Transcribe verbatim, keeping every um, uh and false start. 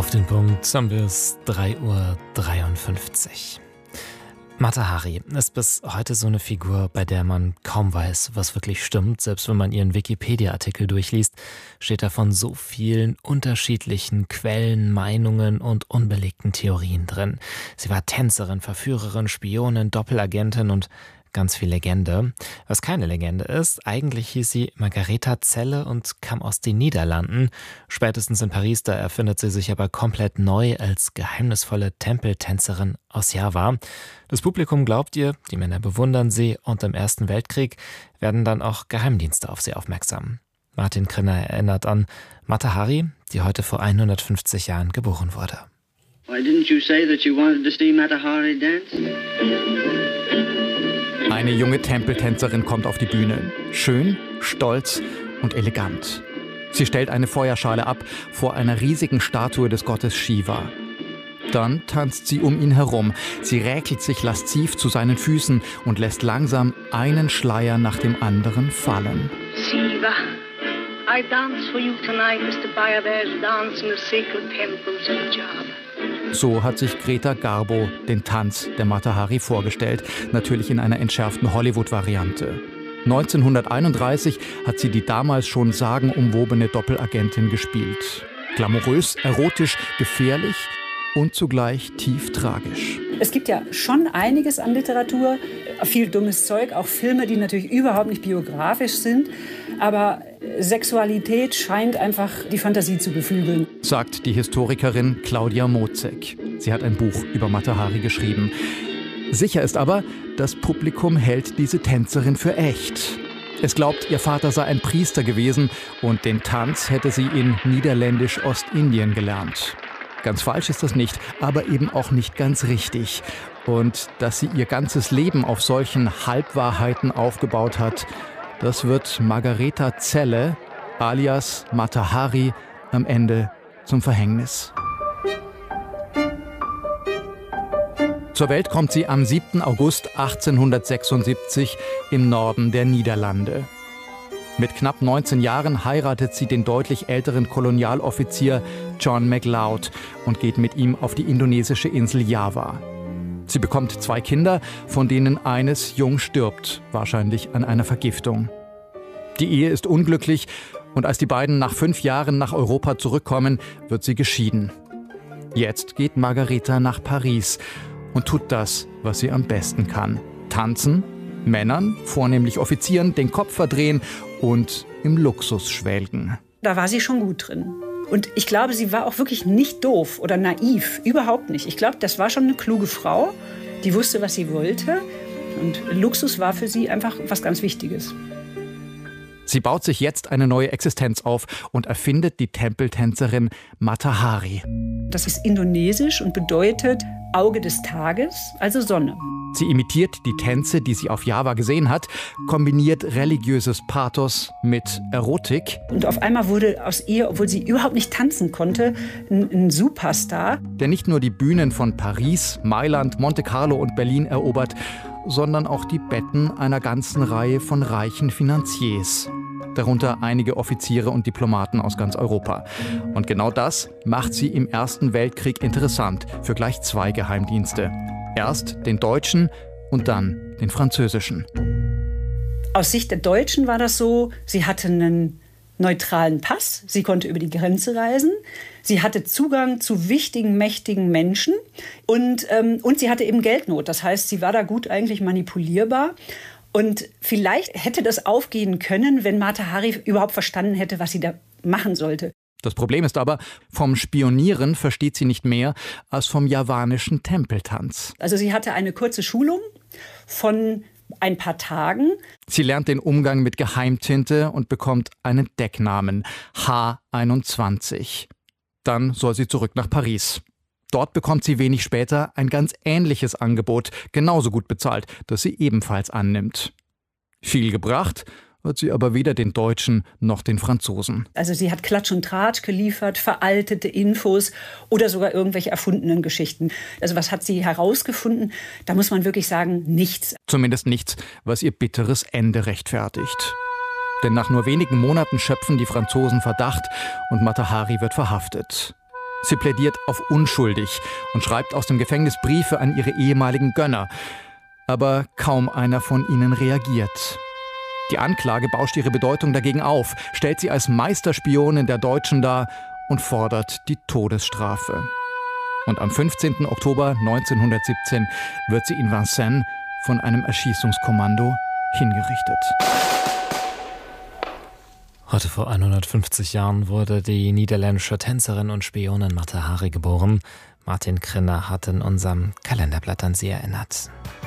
Auf den Punkt haben wir es drei Uhr dreiundfünfzig. Mata Hari ist bis heute so eine Figur, bei der man kaum weiß, was wirklich stimmt. Selbst wenn man ihren Wikipedia-Artikel durchliest, steht da von so vielen unterschiedlichen Quellen, Meinungen und unbelegten Theorien drin. Sie war Tänzerin, Verführerin, Spionin, Doppelagentin und ganz viel Legende. Was keine Legende ist, eigentlich hieß sie Margaretha Zelle und kam aus den Niederlanden. Spätestens in Paris, da erfindet sie sich aber komplett neu als geheimnisvolle Tempeltänzerin aus Java. Das Publikum glaubt ihr, die Männer bewundern sie und im Ersten Weltkrieg werden dann auch Geheimdienste auf sie aufmerksam. Martin Krinner erinnert an Mata Hari, die heute vor hundertfünfzig Jahren geboren wurde. Why didn't you say that you wanted to see Mata Hari dance? Eine junge Tempeltänzerin kommt auf die Bühne. Schön, stolz und elegant. Sie stellt eine Feuerschale ab vor einer riesigen Statue des Gottes Shiva. Dann tanzt sie um ihn herum. Sie räkelt sich lasziv zu seinen Füßen und lässt langsam einen Schleier nach dem anderen fallen. Shiva, I dance for you tonight as the Bayavesh dance in the sacred temples of Java. So hat sich Greta Garbo den Tanz der Mata Hari vorgestellt, natürlich in einer entschärften Hollywood-Variante. neunzehnhunderteinunddreißig hat sie die damals schon sagenumwobene Doppelagentin gespielt. Glamourös, erotisch, gefährlich und zugleich tief tragisch. Es gibt ja schon einiges an Literatur, viel dummes Zeug, auch Filme, die natürlich überhaupt nicht biografisch sind. Aber Sexualität scheint einfach die Fantasie zu beflügeln, sagt die Historikerin Claudia Mozek. Sie hat ein Buch über Mata Hari geschrieben. Sicher ist aber, das Publikum hält diese Tänzerin für echt. Es glaubt, ihr Vater sei ein Priester gewesen und den Tanz hätte sie in Niederländisch-Ostindien gelernt. Ganz falsch ist das nicht, aber eben auch nicht ganz richtig. Und dass sie ihr ganzes Leben auf solchen Halbwahrheiten aufgebaut hat, das wird Margaretha Zelle, alias Mata Hari, am Ende zum Verhängnis. Zur Welt kommt sie am siebten August achtzehnhundertsechsundsiebzig im Norden der Niederlande. Mit knapp neunzehn Jahren heiratet sie den deutlich älteren Kolonialoffizier John MacLeod und geht mit ihm auf die indonesische Insel Java. Sie bekommt zwei Kinder, von denen eines jung stirbt, wahrscheinlich an einer Vergiftung. Die Ehe ist unglücklich und als die beiden nach fünf Jahren nach Europa zurückkommen, wird sie geschieden. Jetzt geht Margaretha nach Paris und tut das, was sie am besten kann: tanzen, Männern, vornehmlich Offizieren, den Kopf verdrehen und im Luxus schwelgen. Da war sie schon gut drin. Und ich glaube, sie war auch wirklich nicht doof oder naiv, überhaupt nicht. Ich glaube, das war schon eine kluge Frau, die wusste, was sie wollte. Und Luxus war für sie einfach was ganz Wichtiges. Sie baut sich jetzt eine neue Existenz auf und erfindet die Tempeltänzerin Mata Hari. Das ist indonesisch und bedeutet Auge des Tages, also Sonne. Sie imitiert die Tänze, die sie auf Java gesehen hat, kombiniert religiöses Pathos mit Erotik. Und auf einmal wurde aus ihr, obwohl sie überhaupt nicht tanzen konnte, ein, ein Superstar. Der nicht nur die Bühnen von Paris, Mailand, Monte Carlo und Berlin erobert, sondern auch die Betten einer ganzen Reihe von reichen Finanziers. Darunter einige Offiziere und Diplomaten aus ganz Europa. Und genau das macht sie im Ersten Weltkrieg interessant für gleich zwei Geheimdienste. Erst den deutschen und dann den französischen. Aus Sicht der Deutschen war das so, sie hatte einen neutralen Pass, sie konnte über die Grenze reisen, sie hatte Zugang zu wichtigen, mächtigen Menschen und, ähm, und sie hatte eben Geldnot. Das heißt, sie war da gut eigentlich manipulierbar. Und vielleicht hätte das aufgehen können, wenn Mata Hari überhaupt verstanden hätte, was sie da machen sollte. Das Problem ist aber, vom Spionieren versteht sie nicht mehr als vom javanischen Tempeltanz. Also sie hatte eine kurze Schulung von ein paar Tagen. Sie lernt den Umgang mit Geheimtinte und bekommt einen Decknamen, H einundzwanzig. Dann soll sie zurück nach Paris. Dort bekommt sie wenig später ein ganz ähnliches Angebot, genauso gut bezahlt, das sie ebenfalls annimmt. Viel gebracht hat sie aber weder den Deutschen noch den Franzosen. Also sie hat Klatsch und Tratsch geliefert, veraltete Infos oder sogar irgendwelche erfundenen Geschichten. Also was hat sie herausgefunden? Da muss man wirklich sagen, nichts. Zumindest nichts, was ihr bitteres Ende rechtfertigt. Denn nach nur wenigen Monaten schöpfen die Franzosen Verdacht und Mata Hari wird verhaftet. Sie plädiert auf unschuldig und schreibt aus dem Gefängnis Briefe an ihre ehemaligen Gönner. Aber kaum einer von ihnen reagiert. Die Anklage bauscht ihre Bedeutung dagegen auf, stellt sie als Meisterspionin der Deutschen dar und fordert die Todesstrafe. Und am fünfzehnten Oktober neunzehnhundertsiebzehn wird sie in Vincennes von einem Erschießungskommando hingerichtet. Heute vor hundertfünfzig Jahren wurde die niederländische Tänzerin und Spionin Mata Hari geboren. Martin Krinner hat in unserem Kalenderblatt an sie erinnert.